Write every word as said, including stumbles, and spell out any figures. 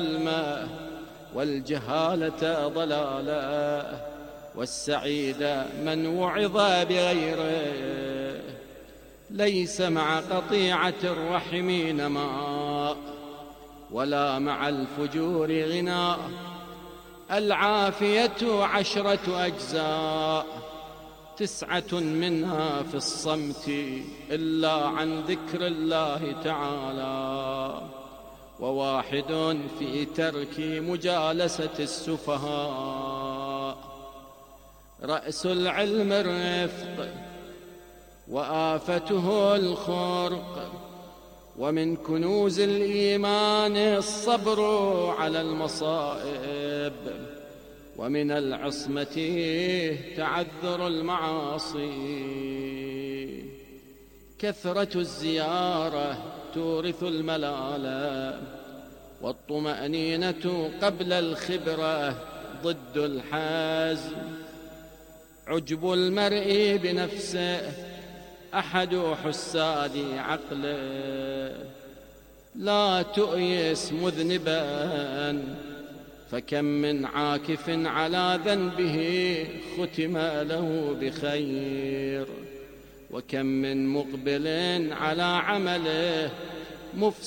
الماء والجهالة ضلالة، والسعيد من وعظ بغيره. ليس مع قطيعة الرحم نماء، ولا مع الفجور غناء. العافية عشرة أجزاء، تسعة منها في الصمت إلا عن ذكر الله تعالى، وواحد في ترك مجالسة السفهاء. رأس العلم الرفق، وآفته الخرق، ومن كنوز الإيمان الصبر على المصائب، ومن العصمة تعذر المعاصي. كثرة الزيارة تورث الملالة، والطمأنينة قبل الخبرة ضد الحزم. عجب المرء بنفسه أحد حساد عقله. لا تؤيس مذنبا، فكم من عاكف على ذنبه ختم له بخير، وكم من مقبل على عمله مفسد